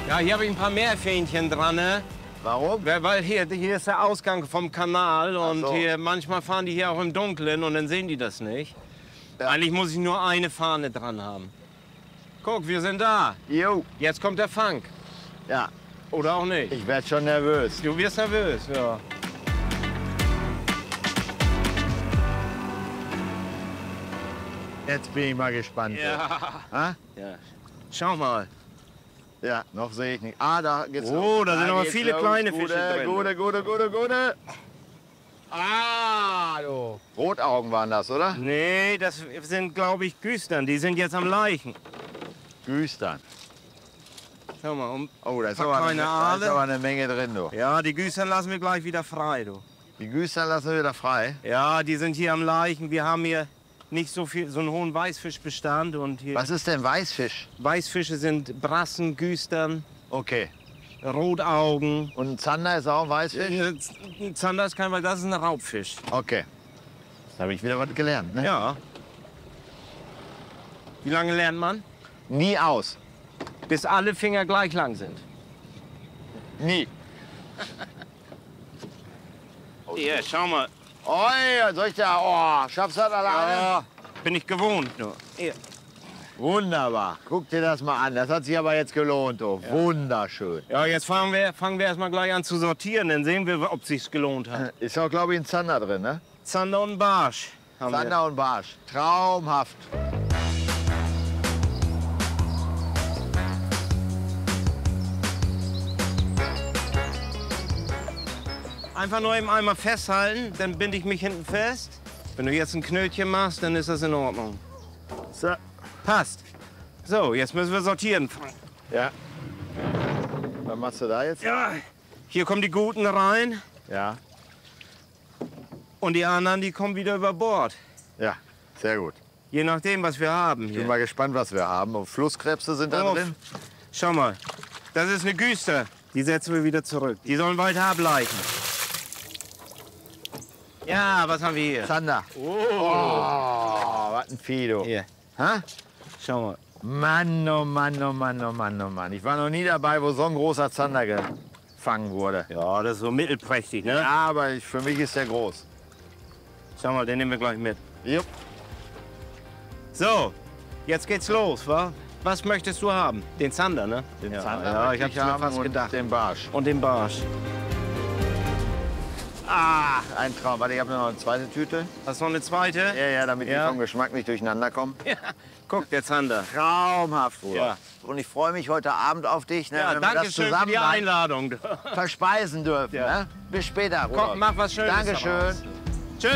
Ja, hier habe ich ein paar Meerfähnchen dran, ne? Warum? Weil hier ist der Ausgang vom Kanal und so. hier, manchmal fahren die hier auch im Dunkeln und dann sehen die das nicht. Ja. Eigentlich muss ich nur eine Fahne dran haben. Guck, wir sind da. Jo. Jetzt kommt der Fang. Ja, Oder auch nicht. ich werde schon nervös. Du wirst nervös, ja. Jetzt bin ich mal gespannt. Ha? Ja. Schau mal. Ja, noch sehe ich nicht. Ah, da geht's Oh, los. da sind aber geht's viele los. kleine Gute, Fische drin. Gute. Ah, du. Rotaugen waren das, oder? Nee, das sind, glaube ich, Güstern. Die sind jetzt am Leichen. Güstern. Schau mal, Oh, da ist, Paar aber kleine da ist Aale. aber eine Menge drin, du. ja, die Güstern lassen wir gleich wieder frei, du. Die Güstern lassen wir wieder frei. Ja, die sind hier am Leichen. Wir haben hier nicht so einen hohen Weißfischbestand. Und hier Was ist denn Weißfisch? Weißfische sind Brassen, Güstern, Okay. Rotaugen. Und ein Zander ist auch ein Weißfisch? Zander ist kein, weil das ist ein Raubfisch. Okay. Da habe ich wieder was gelernt, ne? Ja. Wie lange lernt man? Nie aus. Bis alle Finger gleich lang sind. Nie. Hier, schau mal. Oh, ja, soll ich da? Oh, schaffst du das alleine? Ja, bin ich gewohnt. Du. Hier. Wunderbar. Guck dir das mal an. Das hat sich aber jetzt gelohnt, du. Wunderschön. Ja, jetzt fangen wir erstmal gleich an zu sortieren. Dann sehen wir, ob es sich gelohnt hat. Ist auch, glaube ich, ein Zander drin, ne? Zander und Barsch haben wir. Zander und Barsch. Traumhaft. Einfach nur eben einmal festhalten, dann binde ich mich hinten fest. Wenn du jetzt ein Knötchen machst, dann ist das in Ordnung. So. Passt. So, jetzt müssen wir sortieren. Ja. Was machst du da jetzt? Ja, hier kommen die Guten rein Ja. und die anderen, die kommen wieder über Bord. Ja, sehr gut. Je nachdem, was wir haben Ich bin hier. mal gespannt, was wir haben. Und Flusskrebse sind da Auf. drin. Schau mal, das ist eine Güster. Die setzen wir wieder zurück. Die sollen weiter ableichen. Ja, was haben wir hier? Zander. Oh, was ein Vieh, du. Hier, Ha? schau mal. Mann, oh Mann, oh Mann, oh Mann, oh Mann. Ich war noch nie dabei, wo so ein großer Zander gefangen wurde. Ja, das ist so mittelprächtig, ne? Ja, aber für mich ist der groß. Schau mal, den nehmen wir gleich mit. Jupp. So, jetzt geht's los, wa? Was möchtest du haben? Den Zander, ne? Den ja, Zander ja, möchte ich hab's mir haben fast und gedacht. den Barsch. Und den Barsch. Ah, ein Traum. Warte, ich habe noch eine zweite Tüte. Hast du noch eine zweite? Ja, damit Ja. die vom Geschmack nicht durcheinander kommen. Ja. Guck, der Zander. Traumhaft, Bruder. Ja. Und ich freue mich heute Abend auf dich, ne, Ja, wenn wir danke das schön für zusammen die dann Einladung. verspeisen dürfen. Ja. Ne? Bis später, Bruder. Komm, mach was Schönes. Dankeschön. daraus. Tschö.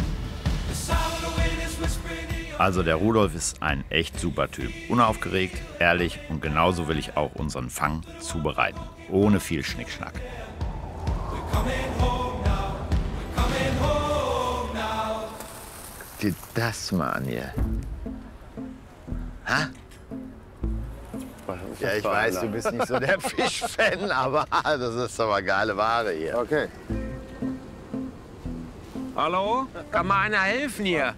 Also der Rudolf ist ein echt super Typ. Unaufgeregt, ehrlich und genauso will ich auch unseren Fang zubereiten. Ohne viel Schnickschnack. Guck dir das mal an hier. Ha? Ja, ich weiß, du bist nicht so der Fischfan, aber das ist aber geile Ware hier. Okay. Hallo? Kann mal einer helfen hier?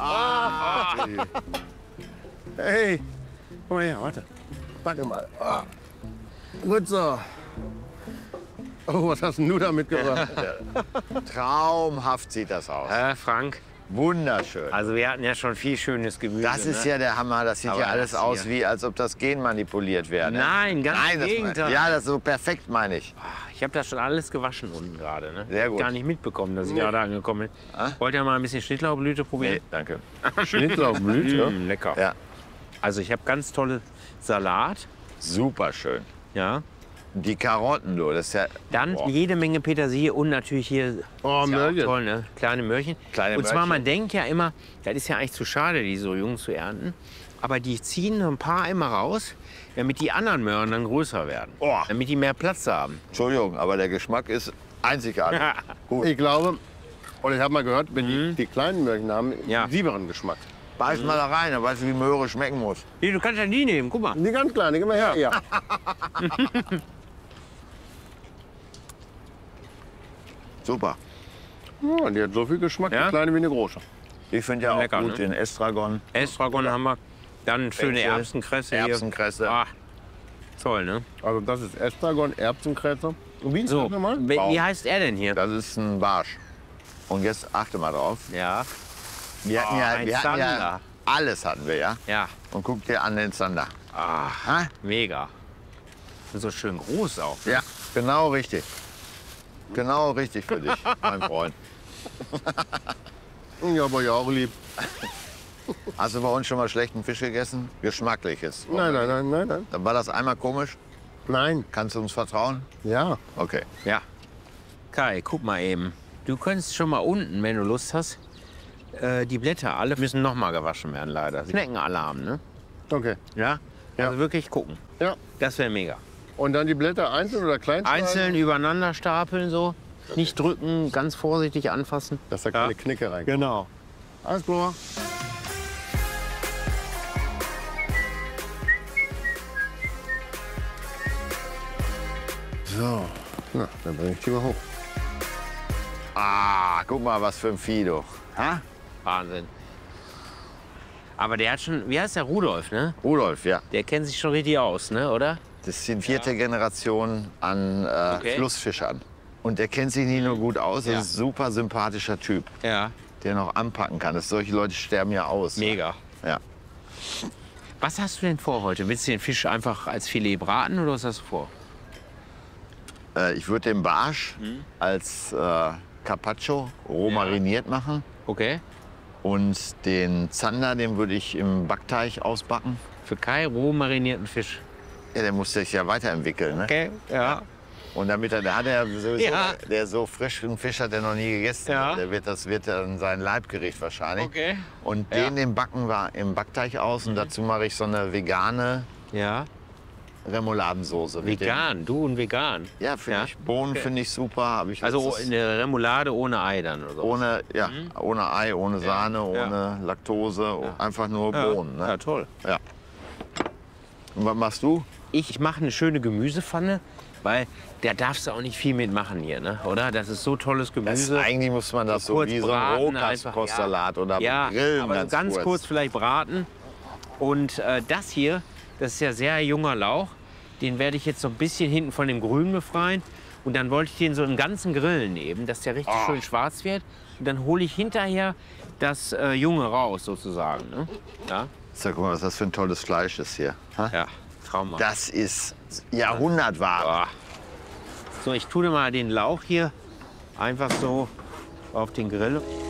Hey, komm mal her, warte. Warte mal. Ah. Gut so. Oh, was hast denn du da mitgebracht? Traumhaft sieht das aus. Frank, Wunderschön. also wir hatten ja schon viel schönes Gemüse. Das ist ja der Hammer. Das sieht Aber ja alles das aus, hier. wie als ob das genmanipuliert wäre. Ne? Nein, ganz Nein, im das Gegenteil. Ja, das ist so perfekt, meine ich. Ich habe das schon alles gewaschen unten gerade. Ne? Sehr gut. Gar nicht mitbekommen, dass ich gerade angekommen bin. Wollt ihr mal ein bisschen Schnittlauchblüte probieren? danke. Schnittlauchblüte. Lecker. Ja, Also ich habe ganz tolle Salat. super schön. Ja. Die Karotten, du, das ist ja... Dann Boah. jede Menge Petersilie und natürlich hier Oh, ist ja auch Möhrchen. toll, ne? Kleine Möhrchen. Kleine und zwar, Möhrchen. man denkt ja immer, das ist ja eigentlich zu schade, die so jung zu ernten. Aber die ziehen ein paar immer raus, damit die anderen Möhren dann größer werden. Oh. Damit die mehr Platz haben. Entschuldigung, aber der Geschmack ist einzigartig. Gut. Ich glaube, und ich habe mal gehört, wenn die kleinen Möhrchen haben, Ja. lieberen Geschmack. Beiß mal da rein, dann weißt du, wie Möhre schmecken muss. Hier, du kannst ja die nehmen, guck mal. Die ganz kleine, gib mal her. Ja. Super. Ja, die hat so viel Geschmack, Ja? die kleine wie eine große. Ich finde ja auch Lecker, gut ne? den Estragon. Estragon haben wir. Dann schöne Fenchel, Erbsenkresse hier. Erbsenkresse. Ah, toll, ne? Also das ist Estragon, Erbsenkräuter. Und wie ist So, das nochmal? wie heißt er denn hier? Das ist ein Barsch. Und jetzt achte mal drauf. Ja, Wir hatten, ein wir hatten ja Zander. alles hatten wir, ja. ja. Und guck dir an den Zander. Ah, mega. Und so schön groß auch. Ja, genau richtig. Genau richtig für dich, mein Freund. Ja, aber ja auch lieb. Hast du bei uns schon mal schlechten Fisch gegessen? Geschmackliches. Nein. Dann war das einmal komisch. Nein. Kannst du uns vertrauen? Ja. Okay. Ja. Kai, guck mal eben. Du könntest schon mal unten, wenn du Lust hast, die Blätter alle müssen noch mal gewaschen werden, leider. Schneckenalarm, ne? Okay. Ja? Ja. Also wirklich gucken. Ja. Das wäre mega. Und dann die Blätter einzeln oder klein schneiden? Einzeln übereinander stapeln so. Nicht drücken, ganz vorsichtig anfassen. Dass da keine Knicke rein. Genau. Alles klar. So, na, dann bringe ich die mal hoch. Ah, guck mal, was für ein Vieh, du. Ha? Wahnsinn. Aber der hat schon, wie heißt der, Rudolf, ne? Rudolf, ja. Der kennt sich schon richtig aus, ne, oder? Das ist die 4. Generation an Okay. Flussfischern. Und der kennt sich nicht nur gut aus, Ja. das ist ein super sympathischer Typ, Ja. der noch anpacken kann. Solche Leute sterben ja aus. Mega. Ja. Was hast du denn vor heute? Willst du den Fisch einfach als Filet braten oder was hast du vor? Ich würde den Barsch als Carpaccio roh mariniert machen. Okay. Und den Zander, den würde ich im Backteig ausbacken. Für Kai roh marinierten Fisch. Ja, der muss sich ja weiterentwickeln. Ne? Okay, ja. Und damit der hat ja sowieso, Ja. der so frischen Fisch hat er noch nie gegessen. Ja. Das wird dann sein Leibgericht wahrscheinlich. Okay. Und Ja. den backen wir im Backteig aus und dazu mache ich so eine vegane Ja. Remouladensoße. mit dem- Vegan, du und vegan. Ja, finde Ja. ich. Bohnen finde ich super. Hab ich Also letztes- eine Remoulade ohne Ei dann oder so. ohne, ja, ohne Ei, ohne Sahne, Ja. ohne Laktose, einfach nur Bohnen. Ne? Ja, toll. Ja. Und was machst du? Ich mache eine schöne Gemüsepfanne, weil da darfst du auch nicht viel mitmachen hier, ne? Oder? Das ist so tolles Gemüse. Eigentlich muss man das so kurz wie so braten, ein einfach, Rohkostsalat oder ja, grillen aber ganz kurz vielleicht braten. Und das hier, das ist ja sehr junger Lauch. Den werde ich jetzt so ein bisschen hinten von dem Grün befreien. Und dann wollte ich den so im ganzen Grillen nehmen, dass der richtig schön schwarz wird. Und dann hole ich hinterher das Junge raus, sozusagen. Ne? Ja? Sag mal, was das für ein tolles Fleisch ist hier. Ha? Ja, Trauma. Das ist Jahrhundertware. So, ich tue mal den Lauch hier einfach so auf den Grill.